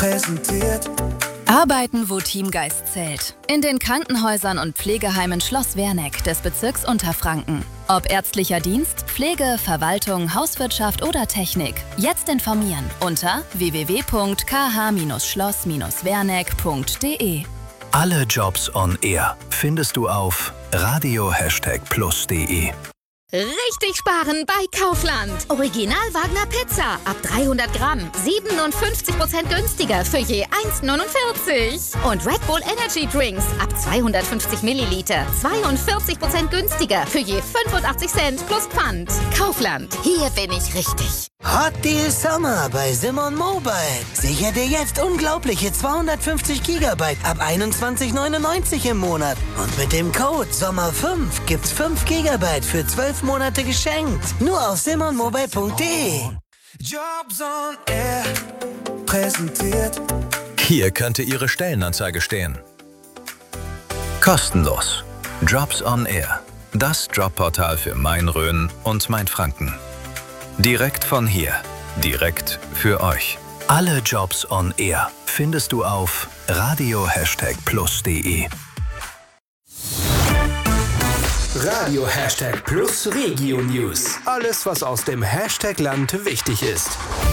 präsentiert. Arbeiten, wo Teamgeist zählt. In den Krankenhäusern und Pflegeheimen Schloss Werneck des Bezirks Unterfranken. Ob ärztlicher Dienst, Pflege, Verwaltung, Hauswirtschaft oder Technik. Jetzt informieren unter www.kh-schloss-werneck.de. Alle Jobs on Air findest du auf radio+de. Richtig sparen bei Kaufland. Original Wagner Pizza ab 300 Gramm. 57% günstiger für je 1,49. Und Red Bull Energy Drinks ab 250 Milliliter. 42% günstiger für je 85 Cent plus Pfand. Kaufland, hier bin ich richtig. Hot Deal Summer bei Simon Mobile. Sicher dir jetzt unglaubliche 250 Gigabyte ab 21,99 im Monat. Und mit dem Code SOMMER5 gibt's 5 Gigabyte für 12 Monate geschenkt. Nur auf simonmobile.de. Jobs on Air präsentiert. Hier könnte Ihre Stellenanzeige stehen. Kostenlos. Jobs on Air. Das Jobportal für Main-Rhön und Mainfranken. Direkt von hier. Direkt für euch. Alle Jobs on Air findest du auf radio+de. Radio #Plus Regio News. Alles, was aus dem Hashtag-Land wichtig ist.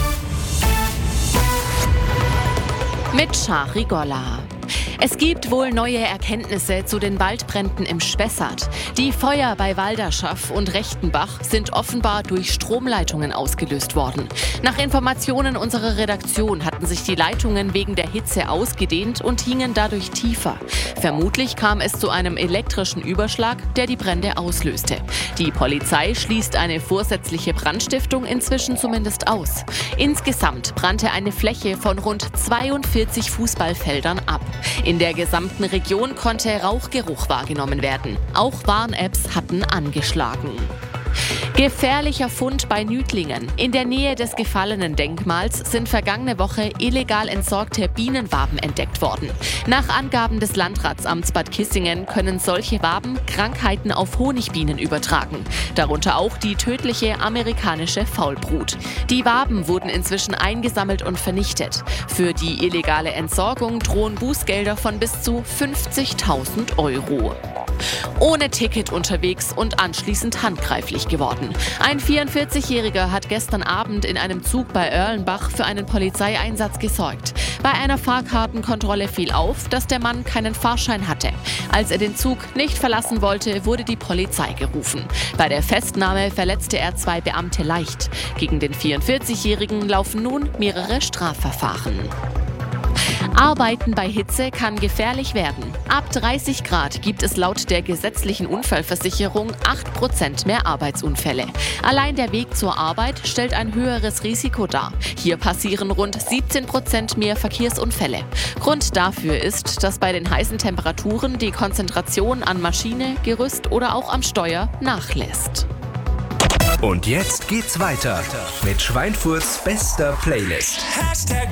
Mit Shari Golla. Es gibt wohl neue Erkenntnisse zu den Waldbränden im Spessart. Die Feuer bei Walderschaff und Rechtenbach sind offenbar durch Stromleitungen ausgelöst worden. Nach Informationen unserer Redaktion hatten sich die Leitungen wegen der Hitze ausgedehnt und hingen dadurch tiefer. Vermutlich kam es zu einem elektrischen Überschlag, der die Brände auslöste. Die Polizei schließt eine vorsätzliche Brandstiftung inzwischen zumindest aus. Insgesamt brannte eine Fläche von rund 42 Fußballfeldern ab. In der gesamten Region konnte Rauchgeruch wahrgenommen werden. Auch Warn-Apps hatten angeschlagen. Gefährlicher Fund bei Nüdlingen. In der Nähe des gefallenen Denkmals sind vergangene Woche illegal entsorgte Bienenwaben entdeckt worden. Nach Angaben des Landratsamts Bad Kissingen können solche Waben Krankheiten auf Honigbienen übertragen. Darunter auch die tödliche amerikanische Faulbrut. Die Waben wurden inzwischen eingesammelt und vernichtet. Für die illegale Entsorgung drohen Bußgelder von bis zu 50.000 €. Ohne Ticket unterwegs und anschließend handgreiflich geworden. Ein 44-Jähriger hat gestern Abend in einem Zug bei Erlenbach für einen Polizeieinsatz gesorgt. Bei einer Fahrkartenkontrolle fiel auf, dass der Mann keinen Fahrschein hatte. Als er den Zug nicht verlassen wollte, wurde die Polizei gerufen. Bei der Festnahme verletzte er 2 Beamte leicht. Gegen den 44-Jährigen laufen nun mehrere Strafverfahren. Arbeiten bei Hitze kann gefährlich werden. Ab 30 Grad gibt es laut der gesetzlichen Unfallversicherung 8% mehr Arbeitsunfälle. Allein der Weg zur Arbeit stellt ein höheres Risiko dar. Hier passieren rund 17% mehr Verkehrsunfälle. Grund dafür ist, dass bei den heißen Temperaturen die Konzentration an Maschine, Gerüst oder auch am Steuer nachlässt. Und jetzt geht's weiter mit Schweinfurts bester Playlist.